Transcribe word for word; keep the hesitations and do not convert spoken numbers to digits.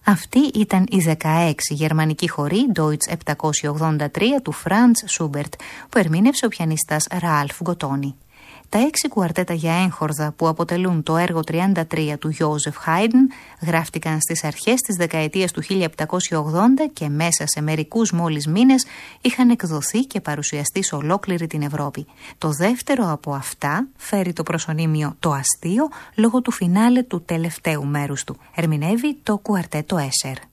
Αυτή ήταν η δεκαέξι γερμανική χορή Deutsch επτακόσια ογδόντα τρία του Franz Schubert που ερμήνευσε ο πιανίστας Ραλφ Γκοτόνι. Τα έξι κουαρτέτα για έγχορδα που αποτελούν το έργο τριάντα τρία του Joseph Haydn γράφτηκαν στις αρχές της δεκαετίας του χίλια επτακόσια ογδόντα και μέσα σε μερικούς μόλις μήνες είχαν εκδοθεί και παρουσιαστεί σε ολόκληρη την Ευρώπη. Το δεύτερο από αυτά φέρει το προσωνύμιο «Το αστείο» λόγω του φινάλε του τελευταίου μέρους του. Ερμηνεύει το κουαρτέτο Έσερ.